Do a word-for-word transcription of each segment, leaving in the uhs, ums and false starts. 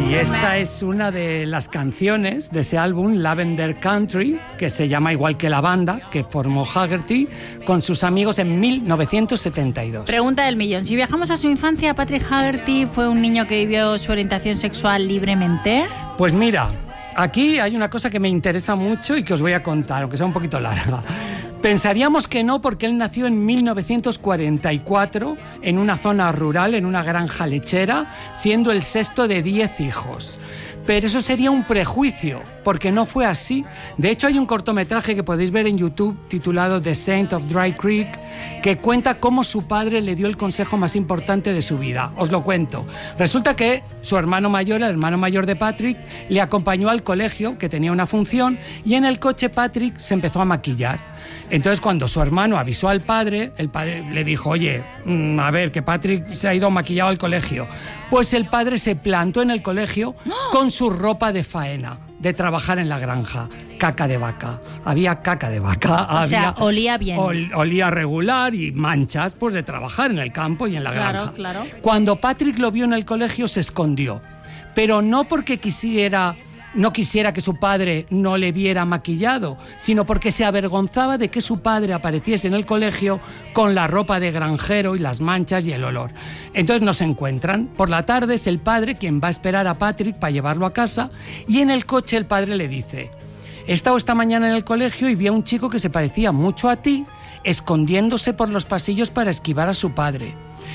Y esta es una de las canciones de ese álbum, Lavender Country, que se llama igual que la banda que formó Haggerty con sus amigos en mil novecientos setenta y dos. Pregunta del millón. Si viajamos a su infancia, ¿Patrick Haggerty fue un niño que vivió su orientación sexual libremente? Pues mira, aquí hay una cosa que me interesa mucho y que os voy a contar, aunque sea un poquito larga. Pensaríamos que no, porque él nació en mil novecientos cuarenta y cuatro en una zona rural, en una granja lechera, siendo el sexto de diez hijos. Pero eso sería un prejuicio, porque no fue así. De hecho, hay un cortometraje que podéis ver en YouTube titulado The Saint of Dry Creek, que cuenta cómo su padre le dio el consejo más importante de su vida. Os lo cuento. Resulta que su hermano mayor, el hermano mayor de Patrick, le acompañó al colegio, que tenía una función, y en el coche Patrick se empezó a maquillar. Entonces, cuando su hermano avisó al padre, el padre le dijo, oye, mmm, a ver, que Patrick se ha ido maquillado al colegio. Pues el padre se plantó en el colegio ¡no! con su ropa de faena, de trabajar en la granja. Caca de vaca. Había caca de vaca. O había, sea, olía bien. Ol, olía regular y manchas, pues de trabajar en el campo y en la claro, granja. Claro. Cuando Patrick lo vio en el colegio, se escondió. Pero no porque quisiera... no quisiera que su padre no le viera maquillado, sino porque se avergonzaba de que su padre apareciese en el colegio con la ropa de granjero y las manchas y el olor. Entonces no se encuentran. Por la tarde es el padre quien va a esperar a Patrick para llevarlo a casa, y en el coche el padre le dice: he estado esta mañana en el colegio y vi a un chico que se parecía mucho a ti, escondiéndose por los pasillos para esquivar a su padre.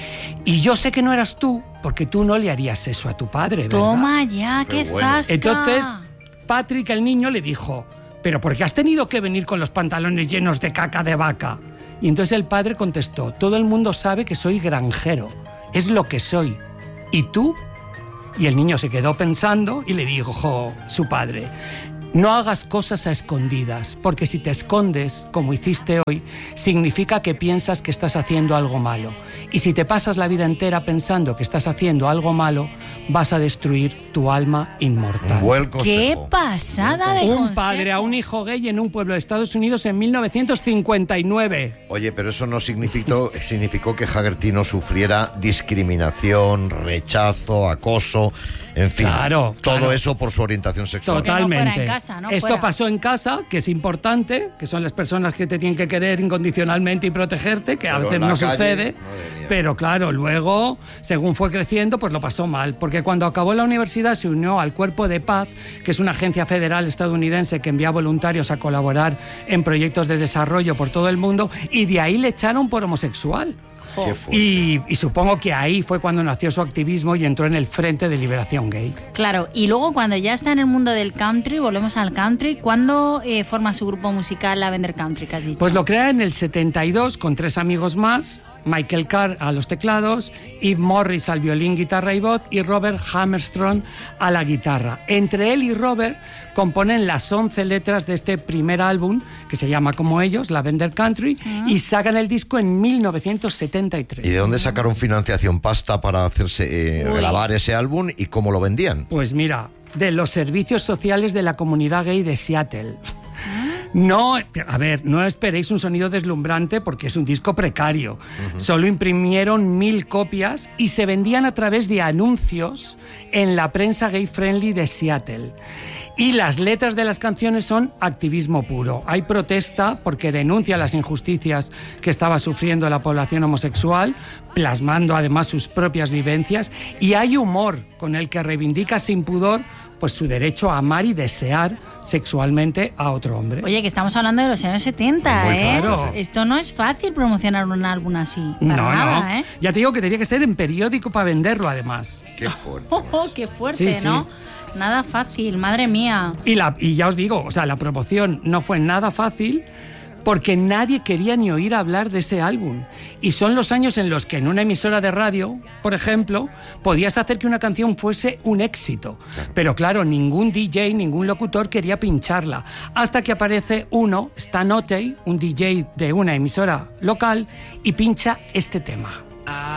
Y yo sé que no eras tú, porque tú no le harías eso a tu padre, ¿verdad? Toma ya, qué, qué bueno. zasca. Entonces, Patrick, el niño, le dijo: ¿pero por qué has tenido que venir con los pantalones llenos de caca de vaca? Y entonces el padre contestó: todo el mundo sabe que soy granjero, es lo que soy. ¿Y tú? Y el niño se quedó pensando y le dijo su padre: no hagas cosas a escondidas, porque si te escondes, como hiciste hoy, significa que piensas que estás haciendo algo malo. Y si te pasas la vida entera pensando que estás haciendo algo malo, vas a destruir tu alma inmortal. Un buen consejo. ¡Qué pasada de Un consejo! padre a un hijo gay en un pueblo de Estados Unidos en mil novecientos cincuenta y nueve. Oye, pero eso no significó, significó que Haggerty no sufriera discriminación, rechazo, acoso, en fin, claro, todo claro. eso por su orientación sexual. Totalmente. No en casa, ¿no? Esto fuera. pasó en casa, que es importante, que son las personas que te tienen que querer incondicionalmente y protegerte, que pero a veces no calle, sucede. Pero claro, luego, según fue creciendo, pues lo pasó mal, porque cuando acabó la universidad se unió al Cuerpo de Paz, que es una agencia federal estadounidense que envía voluntarios a colaborar en proyectos de desarrollo por todo el mundo, y de ahí le echaron por homosexual. Y, y supongo que ahí fue cuando nació su activismo y entró en el Frente de Liberación Gay. Claro, y luego cuando ya está en el mundo del country, volvemos al country, ¿cuándo eh, forma su grupo musical Lavender Country, que has dicho? Pues lo crea en el setenta y dos con tres amigos más: Michael Carr a los teclados, Eve Morris al violín, guitarra y voz, y Robert Hammerstrom a la guitarra. Entre él y Robert componen las once letras de este primer álbum, que se llama como ellos, Lavender Country, uh-huh. y sacan el disco en mil novecientos setenta y tres. ¿Y de dónde sacaron financiación, pasta para hacerse eh, grabar ese álbum, y cómo lo vendían? Pues mira, de los servicios sociales de la comunidad gay de Seattle. No, a ver, no esperéis un sonido deslumbrante porque es un disco precario. Uh-huh. Solo imprimieron mil copias y se vendían a través de anuncios en la prensa gay friendly de Seattle. Y las letras de las canciones son activismo puro. Hay protesta porque denuncia las injusticias que estaba sufriendo la población homosexual, plasmando además sus propias vivencias, y hay humor con el que reivindica sin pudor pues su derecho a amar y desear sexualmente a otro hombre. Oye, que estamos hablando de los años setenta, Muy ¿eh? claro. Esto no es fácil promocionar un álbum así. No, nada, no. ¿eh? Ya te digo que tenía que ser en periódico para venderlo, además. Qué fuerte. Oh, oh, qué fuerte, sí, ¿no? sí. Nada fácil, madre mía. Y, la, y ya os digo, o sea, la promoción no fue nada fácil, porque nadie quería ni oír hablar de ese álbum. Y son los años en los que en una emisora de radio, por ejemplo, podías hacer que una canción fuese un éxito. Pero claro, ningún D J, ningún locutor quería pincharla. Hasta que aparece uno, Stan Otey, un D J de una emisora local, y pincha este tema.